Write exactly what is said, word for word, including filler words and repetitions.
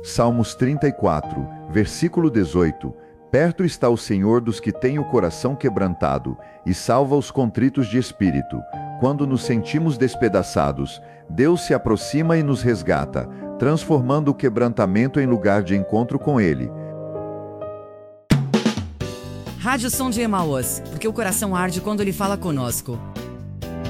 Salmos trinta e quatro, versículo dezoito. Perto está o Senhor dos que têm o coração quebrantado, e salva os contritos de espírito. Quando nos sentimos despedaçados, Deus se aproxima e nos resgata, transformando o quebrantamento em lugar de encontro com Ele. Rádio Som de Emaús, porque o coração arde quando Ele fala conosco.